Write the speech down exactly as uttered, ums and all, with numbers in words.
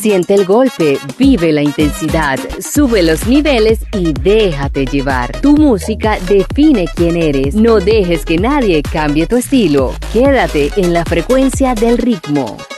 Siente el golpe, vive la intensidad, sube los niveles y déjate llevar. Tu música define quién eres. No dejes que nadie cambie tu estilo. Quédate en la frecuencia del ritmo.